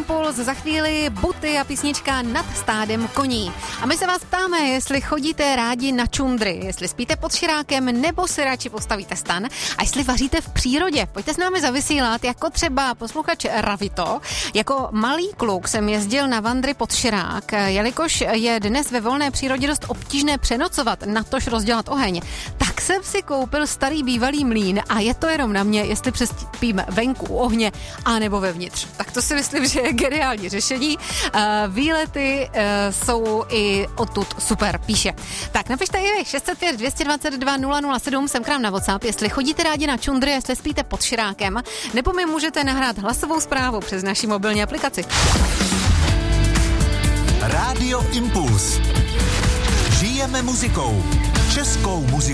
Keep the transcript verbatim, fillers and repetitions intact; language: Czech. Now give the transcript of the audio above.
Impuls, za chvíli Buty a písnička Nad stádem koní. A my se vás ptáme, jestli chodíte rádi na čundry, jestli spíte pod širákem, nebo si radši postavíte stan a jestli vaříte v přírodě. Pojďte s námi zavysílat, jako třeba posluchač Ravito. Jako malý kluk jsem jezdil na vandry pod širák, jelikož je dnes ve volné přírodě dost obtížné přenocovat, natož rozdělat oheň. Tak jsem si koupil starý bývalý mlýn a je to jenom na mě, jestli přespím venku u ohně, anebo vevnitř. Tak to si myslím, že je geniální řešení. Výlety jsou i odtud super, píše. Tak napište i vy, šest set pět, dvě stě dvacet dva, nula nula sedm, sem k nám na WhatsApp, jestli chodíte rádi na čundry, jestli spíte pod širákem, nebo mi můžete nahrát hlasovou zprávu přes naši mobilní aplikaci. Rádio Impuls. Žijeme muzikou. Českou muzikou.